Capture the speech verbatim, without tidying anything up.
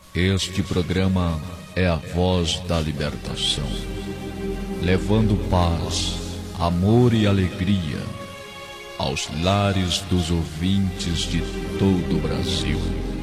Este programa é a voz da libertação, levando paz, amor e alegria aos lares dos ouvintes de todo o Brasil.